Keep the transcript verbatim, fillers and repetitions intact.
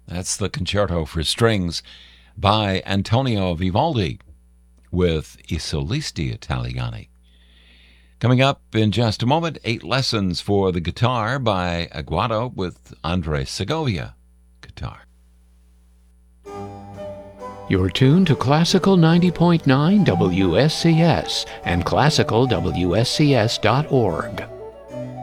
That's the Concerto for Strings by Antonio Vivaldi with I Solisti Italiani. Coming up in just a moment, eight lessons for the guitar by Aguado with Andres Segovia guitar. You're tuned to Classical ninety point nine W S C S and classical W S C S dot org.